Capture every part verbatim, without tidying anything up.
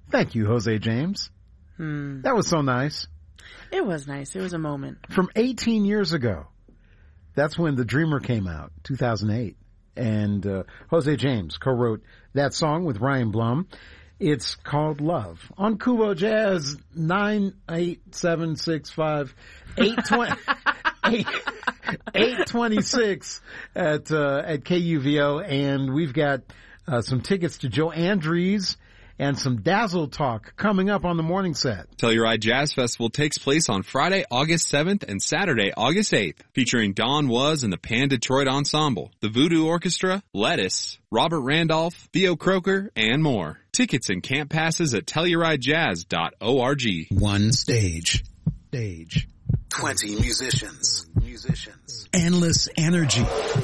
Thank you, Jose James. Hmm. That was so nice. It was nice. It was a moment. From eighteen years ago. That's when The Dreamer came out, two thousand eight. And uh, Jose James co-wrote that song with Ryan Blum. It's called Love. On Kubo Jazz, nine eight seven six five eight twenty-six at, uh, at K U V O. And we've got uh, some tickets to Joe Andries and some Dazzle talk coming up on the morning set. Telluride Jazz Festival takes place on Friday, August seventh and Saturday, August eighth, featuring Don Was and the Pan Detroit Ensemble, the Voodoo Orchestra, Lettuce, Robert Randolph, Theo Croker, and more. Tickets and camp passes at telluride jazz dot org. One stage. Stage. Twenty musicians. Musicians. Endless energy.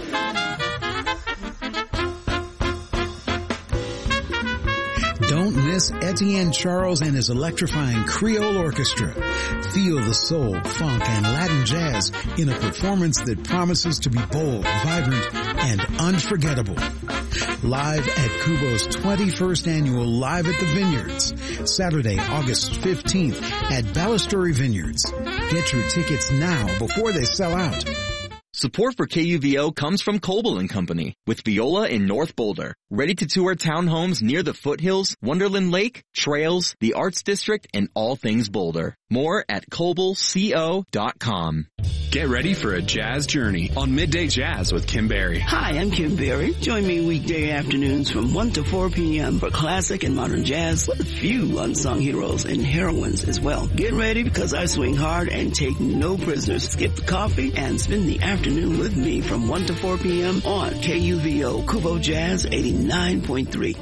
Don't miss Etienne Charles and his electrifying Creole Orchestra. Feel the soul, funk, and Latin jazz in a performance that promises to be bold, vibrant, and unforgettable. Live at Kubo's twenty-first annual Live at the Vineyards, Saturday, August fifteenth at Balustrade Vineyards. Get your tickets now before they sell out. Support for K U V O comes from Coble and Company with Viola in North Boulder. Ready to tour townhomes near the foothills, Wonderland Lake, trails, the Arts District, and all things Boulder. More at coble co dot com. Get ready for a jazz journey on Midday Jazz with Kim Berry. Hi, I'm Kim Berry. Join me weekday afternoons from one to four p.m. for classic and modern jazz with a few unsung heroes and heroines as well. Get ready because I swing hard and take no prisoners. Skip the coffee and spend the afternoon with me from one to four p.m. on K U V O Kubo Jazz eighty-nine point three.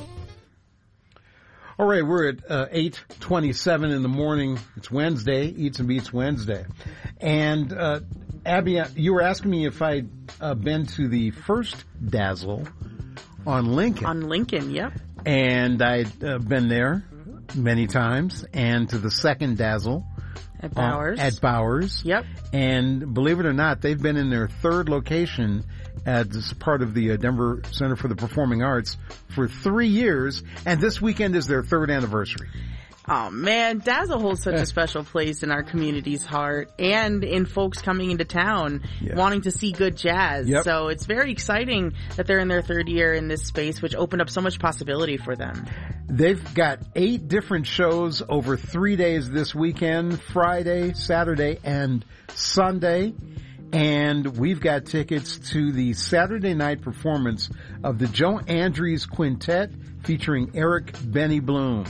All right, we're at uh, eight twenty-seven in the morning. It's Wednesday, Eats and Beats Wednesday. And uh, Abby, you were asking me if I'd uh, been to the first Dazzle on Lincoln. On Lincoln, yep. And I'd uh, been there many times. And to the second Dazzle. At Bowers. Uh, at Bowers. Yep. And believe it or not, they've been in their third location as part of the Denver Center for the Performing Arts for three years. And this weekend is their third anniversary. Oh man, Dazzle holds such a special place in our community's heart and in folks coming into town yeah. wanting to see good jazz. Yep. So it's very exciting that they're in their third year in this space, which opened up so much possibility for them. They've got eight different shows over three days this weekend, Friday, Saturday, and Sunday. And we've got tickets to the Saturday night performance of the Joe Andries Quintet featuring Eric Benny Bloom.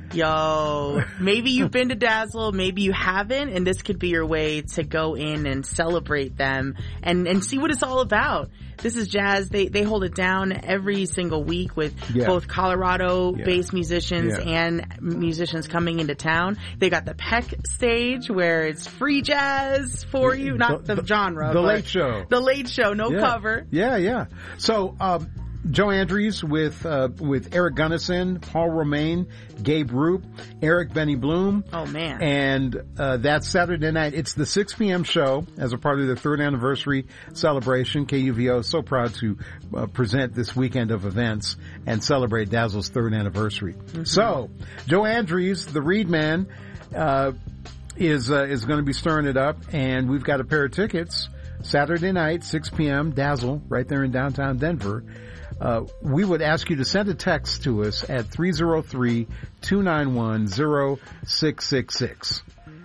Yo, maybe you've been to Dazzle, maybe you haven't, and this could be your way to go in and celebrate them and, and see what it's all about. This is jazz. They, they hold it down every single week with yeah. both Colorado-based yeah. musicians yeah. and musicians coming into town. They got the Peck stage where it's free jazz for you, not the, the genre. The Late Show. The Late Show, no yeah. cover. Yeah, yeah. So, um, Joe Andries with uh, with Eric Gunnison, Paul Romaine, Gabe Roop, Eric Benny Bloom. Oh man! And uh, that's Saturday night. It's the six p.m. show as a part of their third anniversary celebration. K U V O is so proud to uh, present this weekend of events and celebrate Dazzle's third anniversary. Mm-hmm. So, Joe Andries, the Reed Man, uh, is uh, is going to be stirring it up, and we've got a pair of tickets Saturday night, six p.m. Dazzle, right there in downtown Denver. Uh, we would ask you to send a text to us at three oh three, two nine one, oh six six six.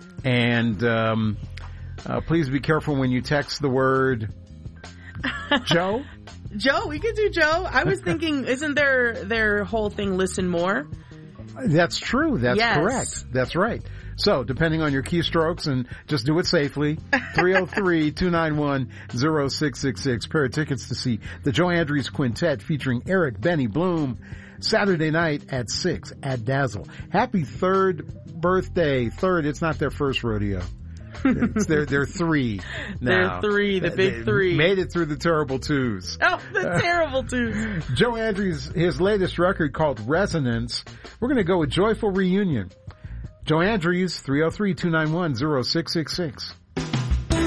And um, uh, please be careful when you text the word Joe. Joe, we could do Joe. I was thinking, isn't their their whole thing Listen More? That's true. That's yes. correct. That's right. So, depending on your keystrokes, and just do it safely, three oh three, two nine one, oh six six six. Pair of tickets to see the Joe Andries Quintet featuring Eric Benny Bloom Saturday night at six at Dazzle. Happy third birthday. Third, it's not their first rodeo. It's their, they're three now. They're three, the big they three. Made it through the terrible twos. Oh, the terrible twos. Joe Andries, his latest record called Resonance. We're going to go with Joyful Reunion. Joe Andries, three oh three, two nine one, oh six six six.